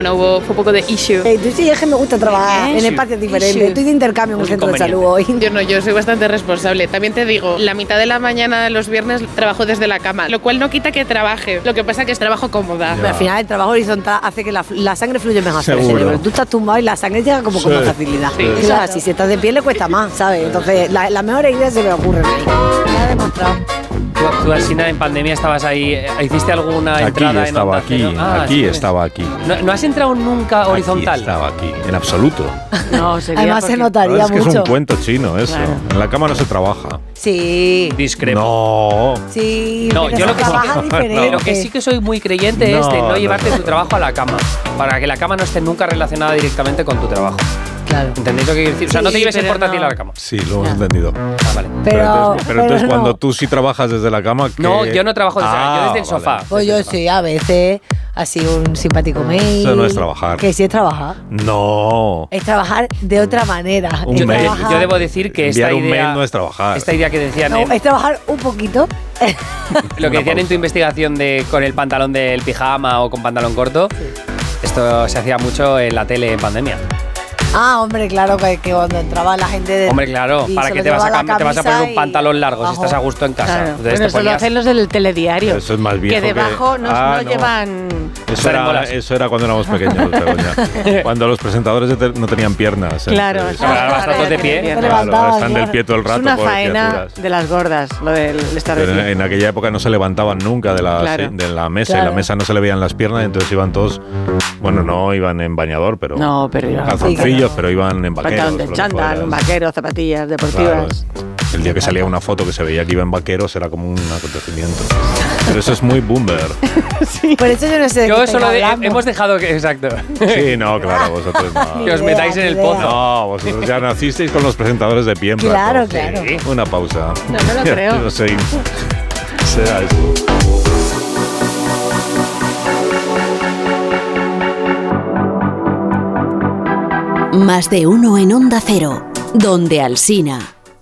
Fue un poco de issue. Tú sí, es que me gusta trabajar en espacios diferentes. Estoy de intercambio en un centro de salud hoy. Yo soy bastante responsable. También te digo, la mitad de la mañana los viernes trabajo desde la cama, lo cual no quita que trabaje. Lo que pasa es que es trabajo cómoda. Al final el trabajo horizontal hace que la sangre fluya mejor. Seguro. Tú estás tumbado y la sangre llega como con más facilidad. Sí. Claro, si estás de pie le cuesta más, ¿sabes? Entonces las mejores ideas se me ocurren ahí. Me ha demostrado. Tú, Alsina, en pandemia estabas ahí. ¿Hiciste alguna entrada en Onda Cero? Estaba aquí. ¿No has entrado nunca horizontal? Estaba aquí, en absoluto. No, además se notaría es que mucho. es un cuento chino eso. Claro. En la cama no se trabaja. Sí. Discrepo. No. Sí, No, pero yo lo se que, trabaja diferente. lo que sí que soy muy creyente es de no llevarte tu trabajo a la cama, para que la cama no esté nunca relacionada directamente con tu trabajo. Claro. ¿Entendéis lo que quiero decir? O sea, no te lleves el pero portátil no. a la cama. Sí, lo hemos entendido. Vale. Pero entonces no. cuando tú sí trabajas desde la cama... No, yo no trabajo desde yo desde el sofá. Vale. Pues yo sí, a veces, así un simpático mail. Eso no es trabajar. Que sí es trabajar. No. Es trabajar de otra manera. Un Es mail. trabajar- Yo debo decir que esta Enviar un idea... mail no es trabajar. Esta idea que decían... No, es trabajar un poquito. Lo que decían en tu investigación de con el pantalón del pijama o con pantalón corto, esto se hacía mucho en la tele en pandemia. Ah, hombre, claro, que cuando entraba la gente de... Hombre, claro, y ¿para se qué lo te vas llevaba a la te vas a poner un camisa pantalón largo si abajo? estás a gusto en casa? Claro. Entonces Bueno, te eso lo ponías- hacen los del telediario. Eso es más viejo que debajo no llevan... Eso era cuando éramos pequeños, Begoña. Cuando los presentadores no tenían piernas. Claro, Entonces, Ahora vas todos de pie. Te claro, levantabas, están del claro. pie todo el rato. Es una pobres faena criaturas. de las gordas, lo del estar de Pero pie. en aquella época no se levantaban nunca de la mesa. Claro. En la mesa no se le veían las piernas, y entonces iban todos... Bueno, no iban en bañador, pero... No, pero iban calzoncillos, pero iban en vaqueros. pantalón de lo que chándal, fuera. un vaquero, zapatillas Claro, deportivas. el día que salía una foto que se veía que iba en vaqueros era como un acontecimiento. Pero eso es muy boomer. Por eso yo no sé de Yo qué solo estáis hablando. hemos dejado que... Exacto. Sí, no, claro, vosotros no. Que os metáis en el Ni idea. pozo. No, vosotros ya nacisteis con los presentadores de pie en Claro, plato. claro. Sí. Una pausa. No me lo creo. No sé. Será eso. Más de uno en Onda Cero, donde Alsina.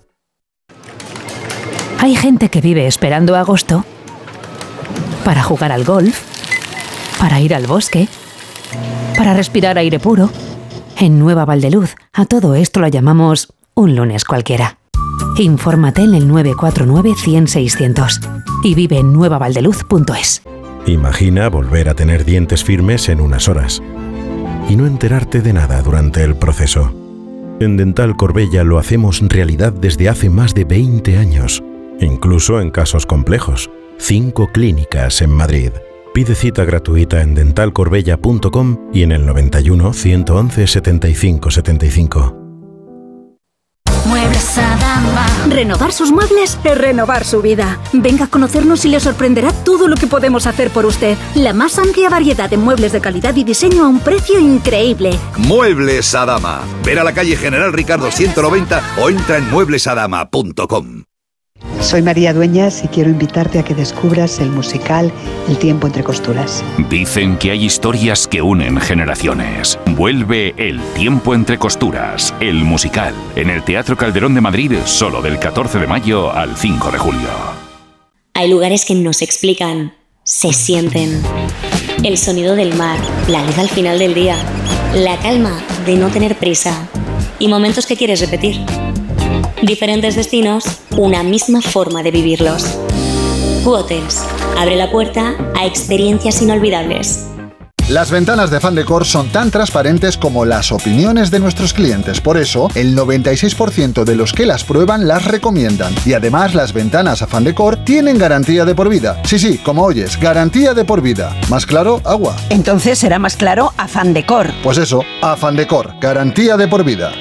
Hay gente que vive esperando agosto para jugar al golf, para ir al bosque, para respirar aire puro. En Nueva Valdeluz, a todo esto lo llamamos un lunes cualquiera. Infórmate en el 949-100-600 y vive en nuevavaldeluz.es. Imagina volver a tener dientes firmes en unas horas y no enterarte de nada durante el proceso. En Dental Corbella lo hacemos realidad desde hace más de 20 años, incluso en casos complejos. 5 clínicas en Madrid. Pide cita gratuita en dentalcorbella.com y en el 91 111 75 75. Muebles Adama. Renovar sus muebles es renovar su vida. Venga a conocernos y le sorprenderá todo lo que podemos hacer por usted. La más amplia variedad de muebles de calidad y diseño a un precio increíble. Muebles Adama. Ver a la calle General Ricardo 190 o entra en mueblesadama.com. Soy María Dueñas y quiero invitarte a que descubras el musical El tiempo entre costuras. Dicen que hay historias que unen generaciones. Vuelve El tiempo entre costuras, el musical, en el Teatro Calderón de Madrid, solo del 14 de mayo al 5 de julio. Hay lugares que no se explican, se sienten. El sonido del mar, la luz al final del día, la calma de no tener prisa y momentos que quieres repetir. Diferentes destinos, una misma forma de vivirlos. Q-Hotels abre la puerta a experiencias inolvidables. Las ventanas de Fandecor son tan transparentes como las opiniones de nuestros clientes. Por eso, el 96% de los que las prueban las recomiendan. Y además, las ventanas a Fandecor tienen garantía de por vida. Sí, como oyes, garantía de por vida. ¿Más claro? Agua. Entonces será más claro a Fandecor. Pues eso, a Fandecor, garantía de por vida.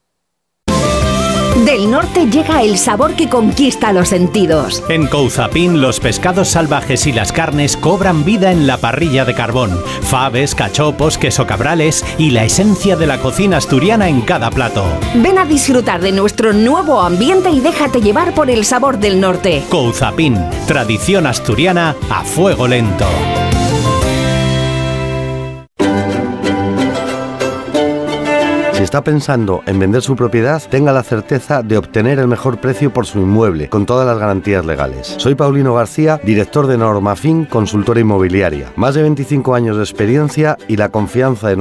Del norte llega el sabor que conquista los sentidos. En Couzapin, los pescados salvajes y las carnes cobran vida en la parrilla de carbón. Faves, cachopos, queso cabrales y la esencia de la cocina asturiana en cada plato. Ven a disfrutar de nuestro nuevo ambiente y déjate llevar por el sabor del norte. Couzapin, tradición asturiana a fuego lento. Si está pensando en vender su propiedad, tenga la certeza de obtener el mejor precio por su inmueble, con todas las garantías legales. Soy Paulino García, director de Normafin, consultora inmobiliaria. Más de 25 años de experiencia y la confianza de